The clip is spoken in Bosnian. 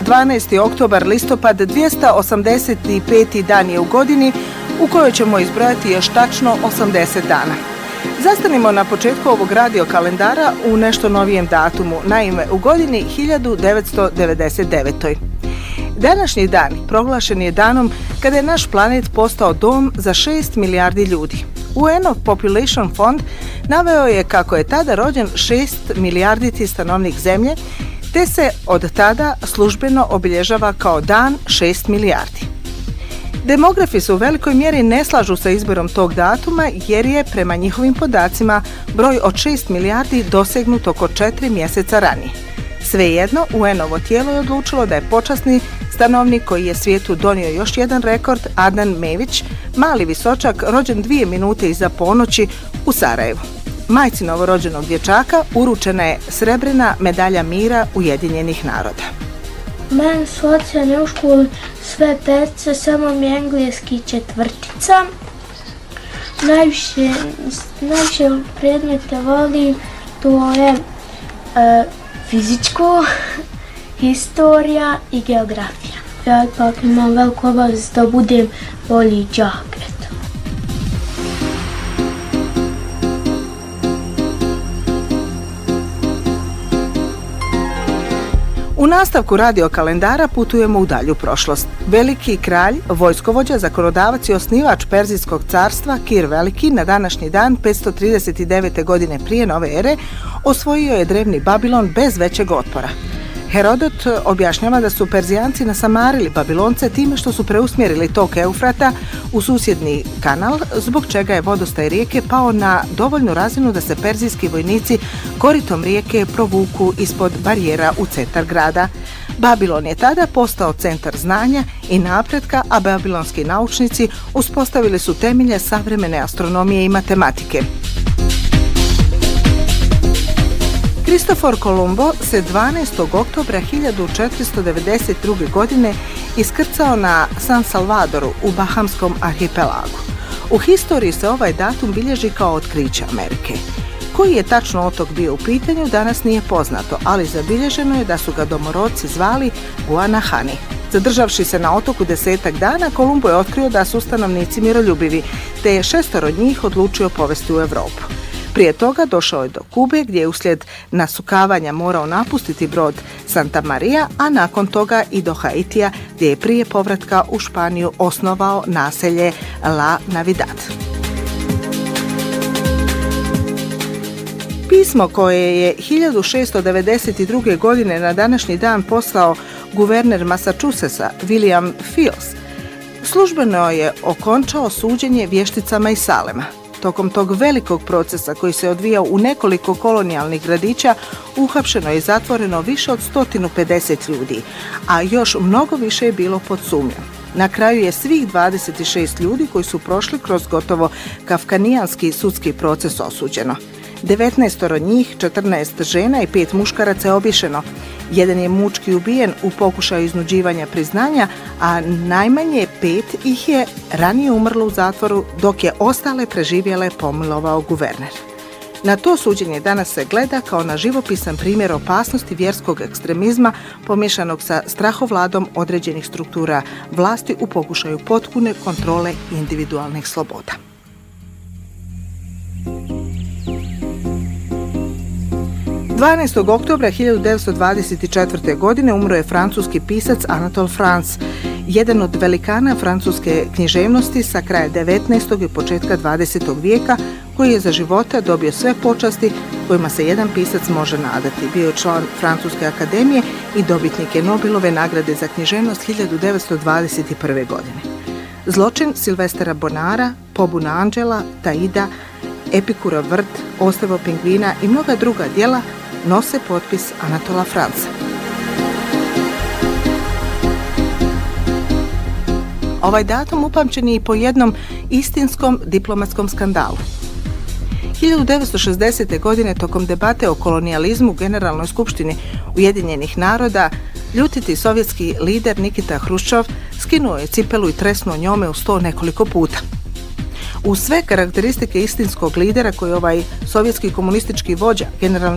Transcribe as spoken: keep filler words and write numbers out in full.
dvanaesti oktobar listopad, dvjesto osamdeset peti dan je u godini u kojoj ćemo izbrojati još tačno osamdeset dana. Zastanimo na početku ovog radio kalendara u nešto novijem datumu, naime u godini hiljadu devetsto devedeset devete. Današnji dan proglašen je danom kada je naš planet postao dom za šest milijardi ljudi. U en-ov Population Fund naveo je kako je tada rođen šest milijarditi stanovnik Zemlje, te se od tada službeno obilježava kao dan šest milijardi. Demografi se u velikoj mjeri ne slažu sa izborom tog datuma jer je, prema njihovim podacima, broj od šest milijardi dosegnut oko četiri mjeseca ranije. Svejedno, u en-ovo tijelo je odlučilo da je počasni stanovnik koji je svijetu donio još jedan rekord, Adnan Mević, mali visočak rođen dvije minute iza ponoći u Sarajevu. Majci novorođenog dječaka uručena je srebrna medalja mira Ujedinjenih naroda. Meni su ocjene u školi sve petice, samo mi engleski četvrtica. Najviše, najviše predmete volim, to je e, fizičko, historija i geografija. Ja ipak imam veliku obavezu da budem bolji đak, eto. U nastavku radio kalendara putujemo u dalju prošlost. Veliki kralj, vojskovođa, zakonodavac i osnivač Perzijskog carstva Kir Veliki na današnji dan petsto trideset devete. godine prije nove ere osvojio je drevni Babilon bez većeg otpora. Herodot objašnjava da su Perzijanci nasamarili Babilonce time što su preusmjerili tok Eufrata u susjedni kanal, zbog čega je vodostaj rijeke pao na dovoljnu razinu da se perzijski vojnici koritom rijeke provuku ispod barijera u centar grada. Babilon je tada postao centar znanja i napretka, a babilonski naučnici uspostavili su temelje savremene astronomije i matematike. Kristofor Kolumbo se dvanaestog oktobra hiljadu četiristo devedeset druge. godine iskrcao na San Salvadoru u Bahamskom arhipelagu. U historiji se ovaj datum bilježi kao otkriće Amerike. Koji je tačno otok bio u pitanju danas nije poznato, ali zabilježeno je da su ga domorodci zvali Guanahani. Zadržavši se na otoku desetak dana, Kolumbo je otkrio da su stanovnici miroljubivi, te je šestoro od njih odlučio povesti u Europu. Prije toga došao je do Kube gdje je uslijed nasukavanja morao napustiti brod Santa Maria, a nakon toga i do Haitija gdje je prije povratka u Španiju osnovao naselje La Navidad. Pismo koje je hiljadu šesto devedeset druge. godine na današnji dan poslao guverner Massachusettsa William Fields službeno je okončao suđenje vješticama iz Salema. Tokom tog velikog procesa koji se odvijao u nekoliko kolonijalnih gradića, uhapšeno i zatvoreno više od sto pedeset ljudi, a još mnogo više je bilo pod sumnjom. Na kraju je svih dvadeset šest ljudi koji su prošli kroz gotovo kafkanijanski sudski proces osuđeno. devetnaestoro njih, četrnaest žena i pet muškaraca je obješeno. Jedan je mučki ubijen u pokušaju iznuđivanja priznanja, a najmanje pet ih je ranije umrlo u zatvoru, dok je ostale preživjele pomilovao guverner. Na to suđenje danas se gleda kao na živopisan primjer opasnosti vjerskog ekstremizma pomješanog sa strahovladom određenih struktura vlasti u pokušaju potpune kontrole individualnih sloboda. dvanaestog oktobra hiljadu devetsto dvadeset četvrte. godine umro je francuski pisac Anatole France, jedan od velikana francuske književnosti sa kraja devetnaestog i početka dvadesetog vijeka, koji je za života dobio sve počasti kojima se jedan pisac može nadati. Bio je član Francuske akademije i dobitnik je Nobelove nagrade za književnost hiljadu devetsto dvadeset prve. godine. Zločin Silvestera Bonara, Pobuna anđela, Taida, Epikura vrt, Ostrvo pingvina i mnoga druga djela nose potpis Anatola Franca. Ovaj datum upamćen je i po jednom istinskom diplomatskom skandalu. hiljadu devetsto šezdesete. godine tokom debate o kolonijalizmu u Generalnoj skupštini Ujedinjenih naroda ljutiti sovjetski lider Nikita Hruščov skinuo je cipelu i tresnuo njome u sto nekoliko puta. Uz sve karakteristike istinskog lidera koji ovaj sovjetski komunistički vođa, generalni